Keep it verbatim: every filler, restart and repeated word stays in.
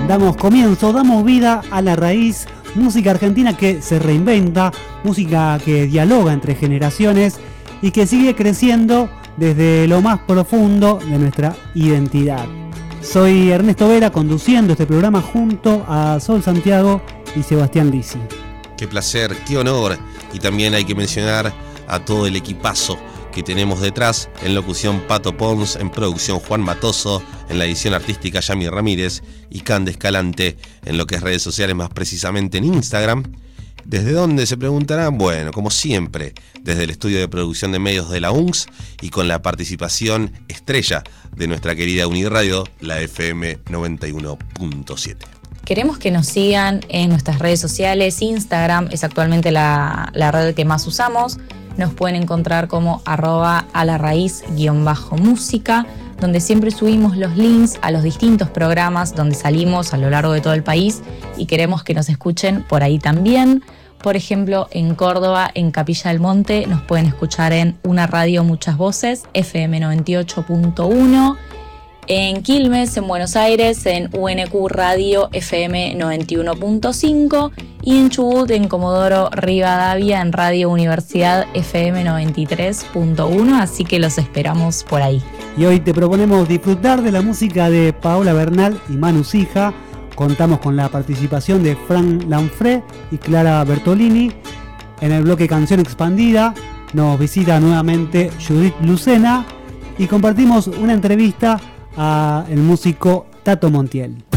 Damos comienzo, damos vida a La Raíz, música argentina que se reinventa, música que dialoga entre generaciones y que sigue creciendo desde lo más profundo de nuestra identidad. Soy Ernesto Vera, conduciendo este programa junto a Sol Santiago y Sebastián Lisi. Qué placer, qué honor. Y también hay que mencionar a todo el equipazo que tenemos detrás. En locución Pato Pons, en producción Juan Matoso, en la edición artística Yami Ramírez y Cande Escalante en lo que es redes sociales, más precisamente en Instagram. ¿Desde dónde? Se preguntarán. Bueno, como siempre, desde el estudio de producción de medios de la U N C S y con la participación estrella de nuestra querida Uniradio, la F M noventa y uno punto siete. Queremos que nos sigan en nuestras redes sociales. Instagram es actualmente la, la red que más usamos. Nos pueden encontrar como arroba a la raíz guión bajo música, donde siempre subimos los links a los distintos programas donde salimos a lo largo de todo el país y queremos que nos escuchen por ahí también. Por ejemplo, en Córdoba, en Capilla del Monte, nos pueden escuchar en Una Radio Muchas Voces, F M noventa y ocho punto uno. En Quilmes, en Buenos Aires, en U N Q Radio F M noventa y uno punto cinco y en Chubut, en Comodoro Rivadavia, en Radio Universidad F M noventa y tres punto uno, así que los esperamos por ahí. Y hoy te proponemos disfrutar de la música de Paola Bernal y Manu Sija. Contamos con la participación de Frank Lanfré y Clara Bertolini. En el bloque Canción Expandida nos visita nuevamente Judith Lucena y compartimos una entrevista a el músico Tato Montiel.